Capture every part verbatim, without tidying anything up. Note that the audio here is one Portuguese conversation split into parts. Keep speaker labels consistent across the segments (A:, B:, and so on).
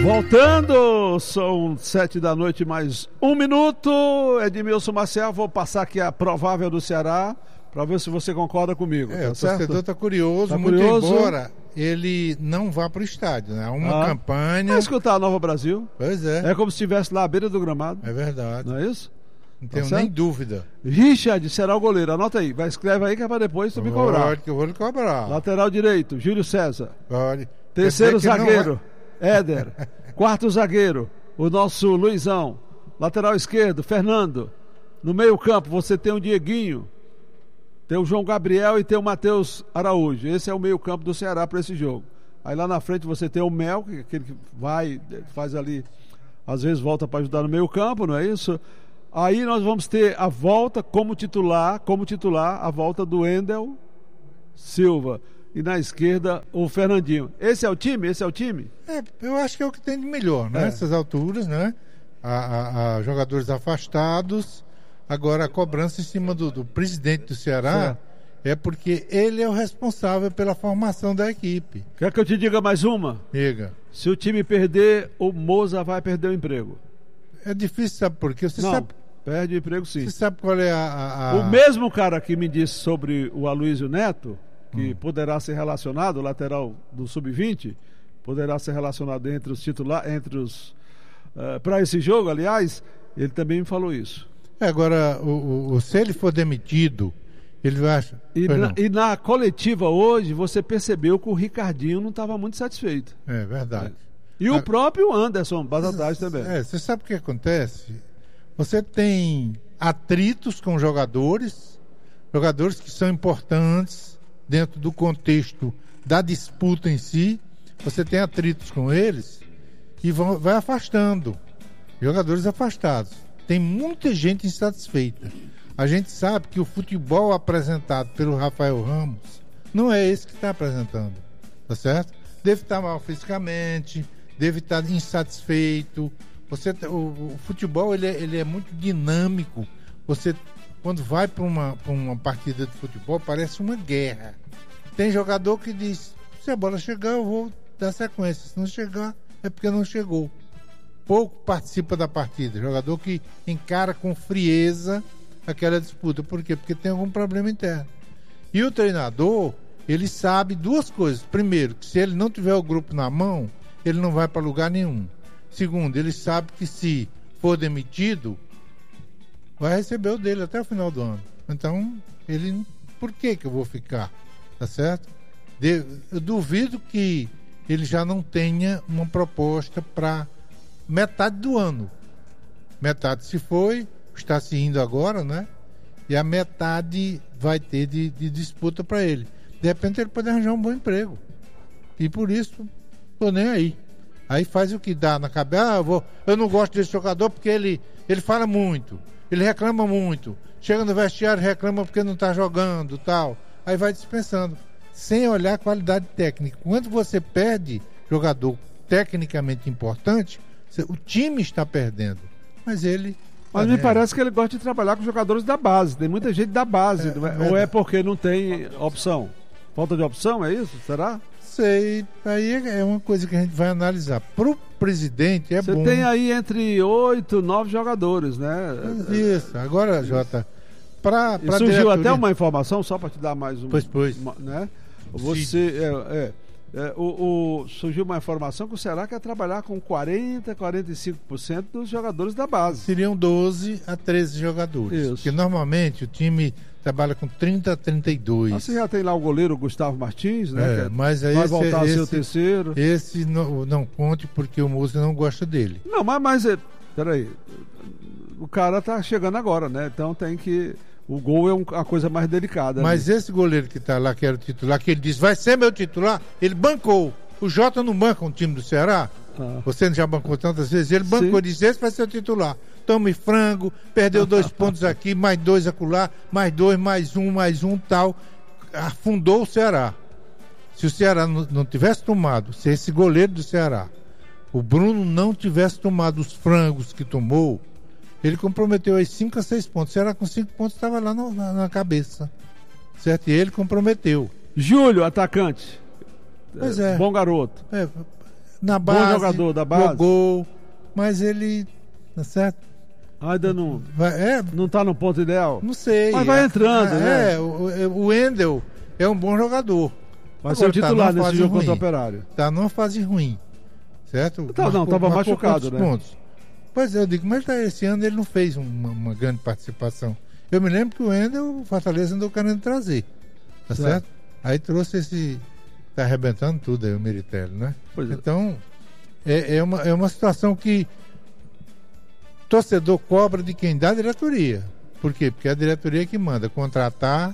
A: Voltando, são sete da noite, mais um minuto. Edmilson Maciel, vou passar aqui a provável do Ceará, para ver se você concorda comigo.
B: É,
A: tá
B: o
A: certo?
B: torcedor está curioso,
A: tá
B: muito
A: curioso?
B: embora ele não vá para o estádio, né? Há uma
A: ah.
B: campanha...
A: Vai escutar a Nova Brasil.
B: Pois é.
A: É como se estivesse lá à beira do gramado.
B: É verdade.
A: Não é isso?
B: Não tenho
A: tá
B: nem dúvida.
A: Richard será o goleiro, anota aí. Vai, escreve aí que é para depois tu me cobrar.
B: Pode, que eu vou lhe cobrar.
A: Lateral direito, Júlio César.
B: Pode.
A: Terceiro zagueiro,
B: vai...
A: Éder. Quarto zagueiro, o nosso Luizão. Lateral esquerdo, Fernando. No meio campo você tem o Dieguinho, tem o João Gabriel e tem o Matheus Araújo. Esse é o meio campo do Ceará para esse jogo. Aí lá na frente você tem o Mel, que é aquele que vai, faz ali, às vezes volta para ajudar no meio campo, não é isso? Aí nós vamos ter a volta como titular, como titular, a volta do Wendel Silva. E na esquerda, o Fernandinho. Esse é o time? Esse é o time?
B: É, eu acho que é o que tem de melhor, né?
A: É.
B: Essas alturas, né? A, a, a jogadores afastados. Agora, a cobrança em cima do, do presidente do Ceará é. é porque ele é o responsável pela formação da equipe.
A: Quer que eu te diga mais uma?
B: Diga.
A: Se o time perder, o Moza vai perder o emprego.
B: É difícil, sabe por quê? Você
A: Não,
B: sabe...
A: perde o emprego sim.
B: Você sabe qual é a... a, a...
A: O mesmo cara que me disse sobre o Aloysio Neto, que hum. poderá ser relacionado, o lateral do sub vinte, poderá ser relacionado entre os titulares, entre os... Uh, para esse jogo, aliás, ele também me falou isso.
B: É, agora, o, o, se ele for demitido, ele vai...
A: E na, e na coletiva hoje, você percebeu que o Ricardinho não estava muito satisfeito.
B: É verdade.
A: É. E o próprio Anderson Batatais também.
B: É, você sabe o que acontece? Você tem atritos com jogadores, jogadores que são importantes dentro do contexto da disputa em si. Você tem atritos com eles e vão, vai afastando. Jogadores afastados. Tem muita gente insatisfeita. A gente sabe que o futebol apresentado pelo Rafael Ramos não é esse que está apresentando. Tá certo? Deve estar mal fisicamente, deve estar insatisfeito. Você, o, o futebol ele é, ele é muito dinâmico. Você, quando vai para uma, para uma partida de futebol, parece uma guerra. Tem jogador que diz: se a bola chegar, eu vou dar sequência. Se não chegar, é porque não chegou. Pouco participa da partida. Jogador que encara com frieza aquela disputa. Por quê? Porque tem algum problema interno. E o treinador, ele sabe duas coisas. Primeiro, que se ele não tiver o grupo na mão, ele não vai para lugar nenhum. Segundo, ele sabe que se for demitido, vai receber o dele até o final do ano. Então, ele, por que que eu vou ficar? Tá certo? De, eu duvido que ele já não tenha uma proposta para metade do ano. Metade se foi, está se indo agora, né? E a metade vai ter de, de disputa para ele. De repente ele pode arranjar um bom emprego. E por isso, tô nem aí. Aí faz o que dá na cabeça. Ah, eu, vou, eu não gosto desse jogador porque ele, ele fala muito, ele reclama muito. Chega no vestiário e reclama porque não está jogando, tal. Aí vai dispensando, sem olhar a qualidade técnica. Quando você perde jogador tecnicamente importante, o time está perdendo. Mas ele...
A: Mas me parece que ele gosta de trabalhar com jogadores da base. Tem muita gente da base. É, é ou é porque não tem opção? Falta de opção, é isso? Será?
B: Sei. Aí é uma coisa que a gente vai analisar. Pro presidente é
A: Você
B: bom.
A: Você tem aí entre oito, nove jogadores, né?
B: Isso. Agora, Jota, pra, pra
A: surgiu
B: diretoria...
A: até uma informação, só para te dar mais uma.
B: Pois, pois.
A: Uma, né? Você... É, é, é, o, o, surgiu uma informação que o Ceará quer trabalhar com quarenta, quarenta e cinco por cento dos jogadores da base.
B: Seriam doze a treze jogadores. Isso. Porque normalmente o time trabalha com trinta a trinta e dois.
A: Ah, você já tem lá o goleiro Gustavo Martins, né?
B: É, mas aí
A: vai
B: esse,
A: voltar a ser
B: esse,
A: o terceiro.
B: Esse não, não conte porque o Moza não gosta dele.
A: Não, mas, mas é, peraí. O cara tá chegando agora, né? Então tem que... O gol é um, a coisa mais delicada.
B: Mas
A: né?
B: esse goleiro que tá lá, que era o titular, que ele disse, vai ser meu titular, ele bancou. O Jota não banca um time do Ceará? Ah. Você já bancou tantas vezes? Ele bancou, disse, esse vai ser o titular. Tome frango, perdeu dois pontos aqui, mais dois acolá, mais dois, mais um, mais um, tal. Afundou o Ceará. Se o Ceará não, não tivesse tomado, se esse goleiro do Ceará, o Bruno não tivesse tomado os frangos que tomou, ele comprometeu aí cinco a seis pontos. Será que com cinco pontos estava lá no, na, na cabeça. Certo? E ele comprometeu.
A: Júlio, atacante.
B: Pois é.
A: Bom garoto.
B: É, na base,
A: bom jogador da base.
B: Jogou, mas ele, tá certo?
A: Ainda não,
B: vai, é,
A: não tá no ponto ideal?
B: Não sei.
A: Mas vai entrando,
B: é,
A: né?
B: É, o, o Wendel é um bom jogador.
A: Vai
B: Agora,
A: ser o titular
B: tá
A: nesse jogo
B: ruim.
A: contra o Operário.
B: Tá numa fase ruim, certo?
A: Tá,
B: marcou,
A: não, tava
B: marcou
A: machucado, né?
B: Pontos? Pois é, eu digo, mas esse ano ele não fez uma, uma grande participação. Eu me lembro que o Wendel, o Fortaleza andou querendo trazer, tá certo? certo? Aí trouxe esse... Tá arrebentando tudo aí o Meritelli, né?
A: Pois é.
B: Então, é, é, uma, é uma situação que torcedor cobra de quem dá a diretoria. Por quê? Porque é a diretoria que manda contratar,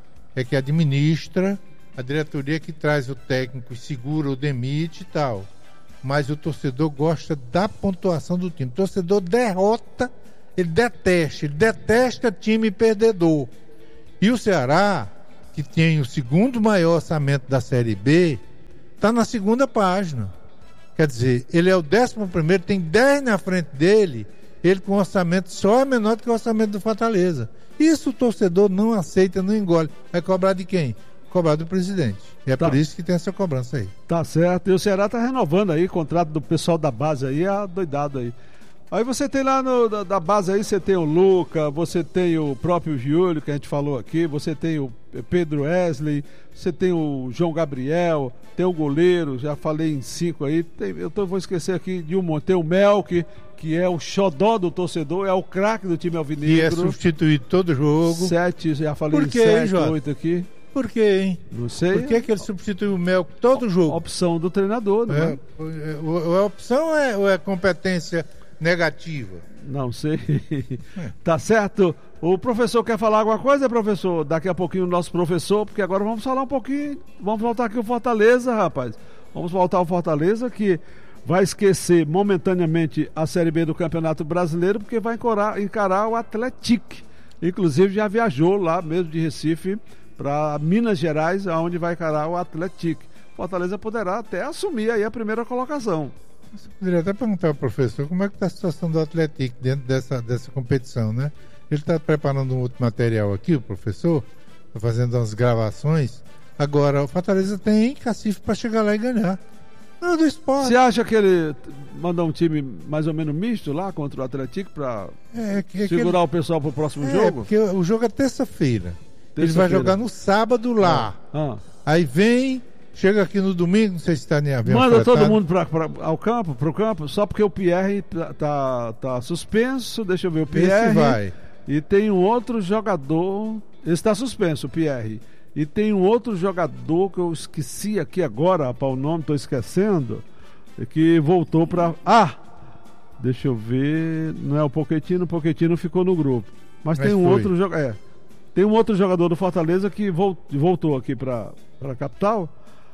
B: é que administra, a diretoria que traz o técnico e segura ou demite e tal. Mas o torcedor gosta da pontuação do time. O torcedor derrota, ele detesta, ele detesta time perdedor. E o Ceará, que tem o segundo maior orçamento da Série B, está na segunda página. Quer dizer, ele é o décimo primeiro, tem dez na frente dele, ele com orçamento só é menor do que o orçamento do Fortaleza. Isso o torcedor não aceita, não engole. Vai cobrar de quem? Cobrar do presidente. E é tá. Por isso que tem essa cobrança aí.
A: Tá certo. E o Ceará tá renovando aí, o contrato do pessoal da base aí, é doidado aí. Aí você tem lá no, da, da base aí, você tem o Luca, você tem o próprio Giulio, que a gente falou aqui, você tem o Pedro Wesley, você tem o João Gabriel, tem o goleiro, já falei em cinco aí, tem, eu tô, vou esquecer aqui de um monte, tem o Melk, que é o xodó do torcedor, é o craque do time alvinegro.
B: E é substituído todo jogo.
A: Sete, já falei
B: Por
A: em
B: quê,
A: sete,
B: Jota?
A: oito aqui.
B: Por quê, hein?
A: Não sei.
B: Por que, que ele substituiu o Melk todo jogo?
A: Opção do treinador, né?
B: É, a opção é, ou é competência negativa?
A: Não sei. É. Tá certo? O professor quer falar alguma coisa, professor? Daqui a pouquinho o nosso professor, porque agora vamos falar um pouquinho. Vamos voltar aqui o Fortaleza, rapaz. Vamos voltar ao Fortaleza, que vai esquecer momentaneamente a Série B do Campeonato Brasileiro, porque vai encarar, encarar o Atlético. Inclusive já viajou lá mesmo de Recife para Minas Gerais, onde vai encarar o Atlético. Fortaleza poderá até assumir aí a primeira colocação.
B: Você poderia até perguntar ao professor como é que está a situação do Atlético dentro dessa, dessa competição, né? Ele está preparando um outro material aqui, o professor, está fazendo umas gravações. Agora, o Fortaleza tem cacife para chegar lá e ganhar. Não, do Sport.
A: Você acha que ele mandou um time mais ou menos misto lá contra o Atlético para
B: é, que,
A: segurar
B: ele...
A: o pessoal para o próximo
B: é,
A: jogo?
B: Porque o jogo é terça-feira.
A: terça-feira.
B: Ele vai jogar no sábado lá. Ah. Ah. Aí vem... Chega aqui no domingo, não sei se está em avião.
A: Manda tratado. Todo mundo pra, pra, ao campo, pro campo, só porque o Pierre tá, tá, tá suspenso. Deixa eu ver, o Pierre.
B: Esse vai.
A: E tem um outro jogador. Ele está suspenso, o Pierre. E tem um outro jogador que eu esqueci aqui agora, para o nome, estou esquecendo. Que voltou para. Ah! Deixa eu ver. Não é o Pochettino, o Pochettino ficou no grupo. Mas, Mas tem um foi. outro jogador. É, tem um outro jogador do Fortaleza que voltou aqui para a capital.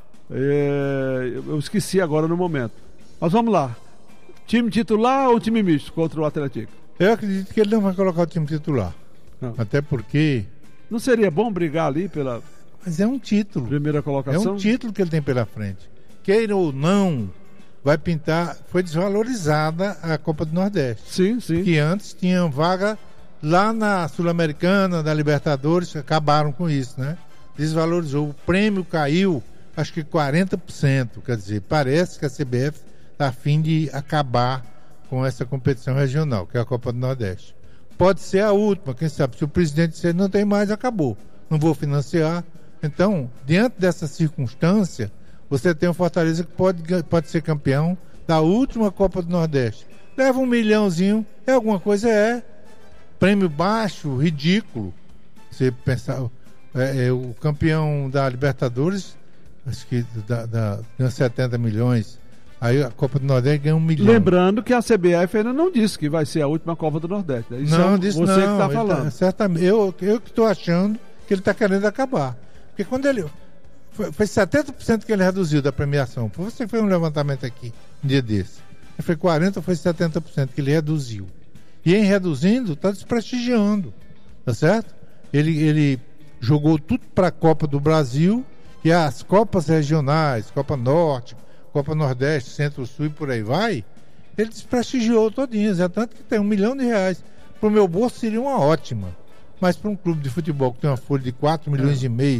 A: É, eu esqueci agora no momento. Mas vamos lá. Time titular ou time misto contra o Atlético?
B: Eu acredito que ele não vai colocar o time titular. Não. Até porque...
A: Não seria bom brigar ali pela...
B: Mas é um título.
A: Primeira colocação?
B: É um título que ele tem pela frente. Queira ou não, vai pintar... Foi desvalorizada a Copa do Nordeste.
A: Sim, sim.
B: Que antes tinha vaga lá na Sul-Americana, da Libertadores, acabaram com isso, né? Desvalorizou. O prêmio caiu... Acho que quarenta por cento, quer dizer, parece que a C B F está a fim de acabar com essa competição regional, que é a Copa do Nordeste. Pode ser a última, quem sabe, se o presidente disser não tem mais, acabou, não vou financiar. Então, diante dessa circunstância, você tem um Fortaleza que pode, pode ser campeão da última Copa do Nordeste. Leva um milhãozinho, é alguma coisa, é prêmio baixo, ridículo. Você pensar, é, é, o campeão da Libertadores... Acho que dá, dá, ganha setenta milhões. Aí a Copa do Nordeste ganha um milhão.
A: Lembrando que a C B F ainda não disse que vai ser a última Copa do Nordeste. Isso
B: não,
A: é
B: disse
A: você
B: não.
A: que está falando.
B: Tá, certamente. Eu, eu que estou achando que ele está querendo acabar. Porque quando ele... Foi, foi setenta por cento que ele reduziu da premiação. Você fez um levantamento aqui, um dia desse. Foi quarenta por cento ou foi setenta por cento que ele reduziu. E em reduzindo, está desprestigiando. Tá certo? Ele, ele jogou tudo para a Copa do Brasil... E as Copas regionais, Copa Norte, Copa Nordeste, Centro-Sul e por aí vai, ele desprestigiou todinhas, é tanto que tem um milhão de reais. Para o meu bolso seria uma ótima, mas para um clube de futebol que tem uma folha de quatro milhões é. e meio,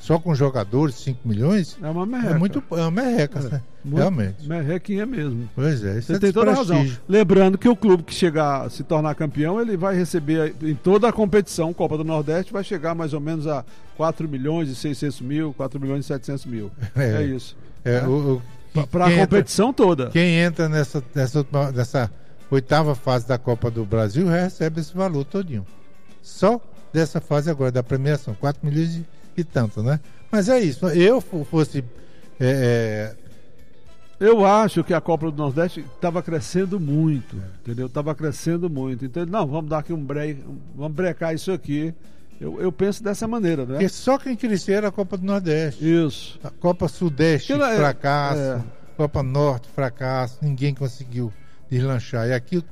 B: só com jogadores, cinco milhões,
A: é uma merreca.
B: É, muito, é uma merreca, é, né? Realmente.
A: Merrequinha mesmo.
B: Pois é, isso
A: Você
B: é
A: tem toda a razão. Lembrando que o clube que chegar a se tornar campeão, ele vai receber em toda a competição, Copa do Nordeste, vai chegar mais ou menos a quatro milhões e seiscentos mil, quatro milhões e setecentos mil. É, é isso.
B: É, é. O, o,
A: Para a competição
B: entra,
A: toda.
B: Quem entra nessa, nessa, nessa oitava fase da Copa do Brasil recebe esse valor todinho. Só dessa fase agora, da premiação, quatro milhões e, e tanto, né? Mas é isso. Eu fosse... É, é...
A: Eu acho que a Copa do Nordeste estava crescendo muito, é. entendeu? Estava crescendo muito. Então, não, vamos dar aqui um break, vamos brecar isso aqui. Eu, eu penso dessa maneira, né?
B: Porque só quem crescia era a Copa do Nordeste.
A: Isso.
B: A Copa Sudeste, é, fracasso. É. Copa Norte, fracasso. Ninguém conseguiu deslanchar. E aqui,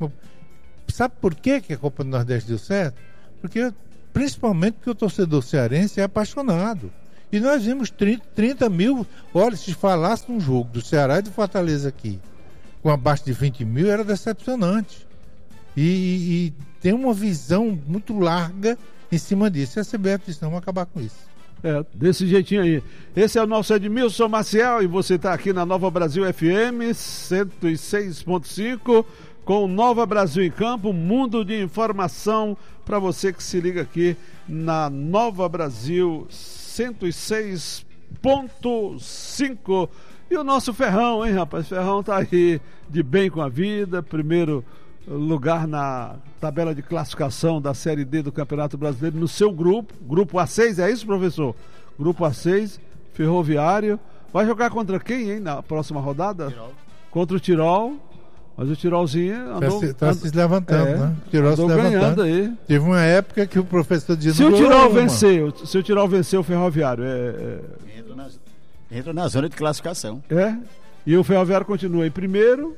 B: sabe por que que a Copa do Nordeste deu certo? Porque, principalmente porque o torcedor cearense é apaixonado. E nós vimos trinta, trinta mil. Olha, se falasse num jogo do Ceará e do Fortaleza aqui, com abaixo de vinte mil, era decepcionante. E, e, e tem uma visão muito larga em cima disso. E a C B F disse, não, vamos acabar com isso.
A: É, desse jeitinho aí. Esse é o nosso Edmilson Maciel e você está aqui na Nova Brasil F M cento e seis ponto cinco com Nova Brasil em Campo, mundo de informação para você que se liga aqui na Nova Brasil cento e seis ponto cinco. E o nosso Ferrão, hein, rapaz? Ferrão tá aí de bem com a vida, primeiro lugar na tabela de classificação da Série D do Campeonato Brasileiro no seu grupo, grupo A seis, é isso, professor? Grupo A seis, Ferroviário. Vai jogar contra quem, hein, na próxima rodada?
C: Tirol.
A: Contra o Tirol. Mas o Tirolzinho andou...
B: Está se, se levantando,
A: é,
B: né? O Tirol
A: andou
B: se levantando.
A: ganhando aí.
B: Teve uma época que o professor dizia...
A: Se o Tirol vencer, se o Tirol vencer o Ferroviário, é... é...
C: Entra, na, entra na zona de classificação.
A: É? E o Ferroviário continua em primeiro,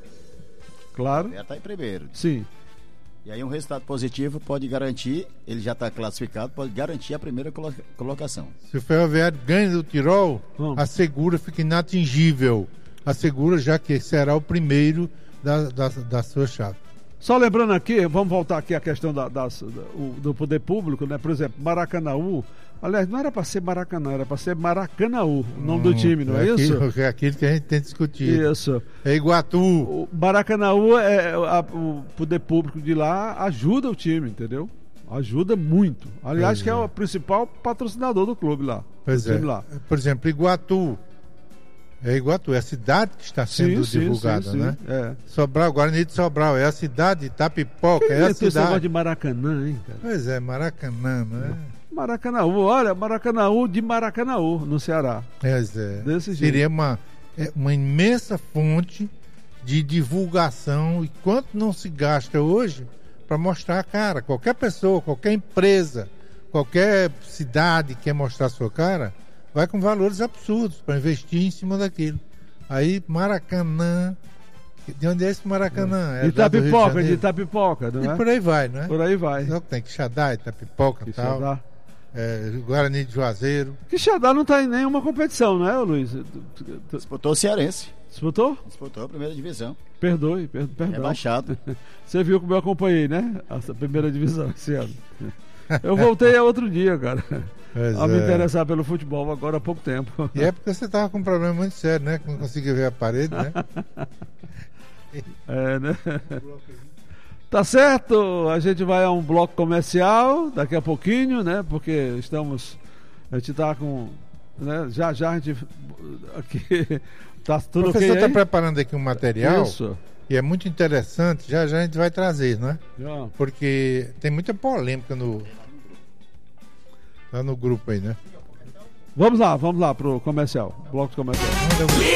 A: claro.
C: Já está em primeiro.
A: Sim.
C: E aí um resultado positivo pode garantir, ele já está classificado, pode garantir a primeira colo- colocação.
B: Se o Ferroviário ganha do Tirol, hum. a Segura fica inatingível. A Segura já que será o primeiro da, da, da sua chave.
A: Só lembrando aqui, vamos voltar aqui à questão da, das, da, o, do poder público, né? Por exemplo, Maracanaú, aliás, não era para ser Maracanã, era para ser Maracanaú, o nome hum, do time, não é, é isso?
B: Aquilo, é aquilo que a gente tem discutido.
A: Isso.
B: É Iguatu.
A: O Maracanaú, é, a, o poder público de lá ajuda o time, entendeu? Ajuda muito. Aliás, pois que é. é o principal patrocinador do clube lá.
B: Pois é.
A: Lá.
B: Por exemplo, Iguatu. É Iguatu, é a cidade que está sendo sim, divulgada, sim, sim, né?
A: Sim, é.
B: Sobral, Guarani de Sobral, é a cidade de Itapipoca, é, é a cidade.
A: Esse de Maracanã, hein, cara?
B: Pois é, Maracanã, né?
A: Maracanaú, olha, Maracanaú de Maracanaú, no Ceará.
B: Pois é.
A: Desse jeito.
B: Seria uma, uma imensa fonte de divulgação e quanto não se gasta hoje para mostrar a cara. Qualquer pessoa, qualquer empresa, qualquer cidade que quer mostrar a sua cara, vai com valores absurdos para investir em cima daquilo. Aí Maracanã, de onde é esse Maracanã? É
A: Itapipoca, de, de Itapipoca, não é?
B: E por aí vai, não é?
A: Por aí vai.
B: Então, tem Quixadá, Itapipoca e tal.
A: Quixadá.
B: É, Guarani de Juazeiro.
A: Quixadá não está em nenhuma competição, não é, Luiz?
C: Disputou o Cearense.
A: Disputou?
C: Disputou a primeira divisão.
A: Perdoe, per, perdão.
C: Rebaixado.
A: Você viu como eu acompanhei, né? A primeira divisão esse ano. Eu voltei a outro dia, cara. Pois a me é. interessar pelo futebol agora há pouco tempo.
B: E é porque você estava com um problema muito sério, né? Que não conseguia ver a parede, né?
A: É, né? Tá certo, a gente vai a um bloco comercial daqui a pouquinho, né? Porque estamos, a gente tá com, né? Já já a gente aqui tá tudo ok.
B: O professor está preparando aqui um material.
A: Isso.
B: E é muito interessante, já já a gente vai trazer, né?
A: Já.
B: Porque tem muita polêmica no lá no grupo aí, né?
A: Vamos lá, vamos lá pro comercial, bloco comercial.